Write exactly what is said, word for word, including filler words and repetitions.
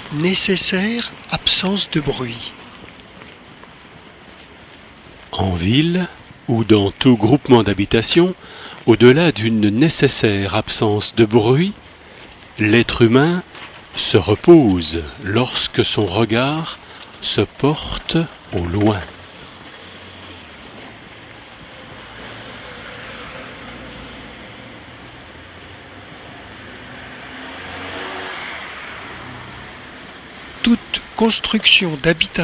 Nécessaire absence de bruit. En ville ou dans tout groupement d'habitation, au-delà d'une nécessaire absence de bruit, l'être humain se repose lorsque son regard se porte au loin. Toute construction d'habitation